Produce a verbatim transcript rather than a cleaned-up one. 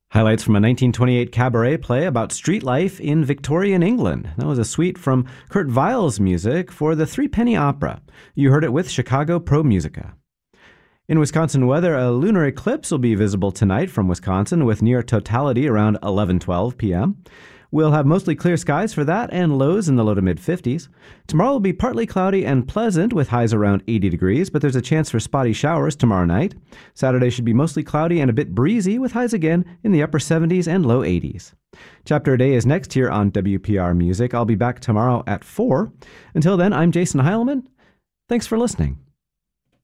Highlights from a nineteen twenty-eight cabaret play about street life in Victorian England. That was a suite from Kurt Weill's music for the Three Penny Opera. You heard it with Chicago Pro Musica. In Wisconsin weather, a lunar eclipse will be visible tonight from Wisconsin with near totality around eleven twelve p.m. We'll have mostly clear skies for that and lows in the low to mid fifties. Tomorrow will be partly cloudy and pleasant with highs around eighty degrees, but there's a chance for spotty showers tomorrow night. Saturday should be mostly cloudy and a bit breezy with highs again in the upper seventies and low eighties. Chapter a Day is next here on W P R Music. I'll be back tomorrow at four. Until then, I'm Jason Heilman. Thanks for listening.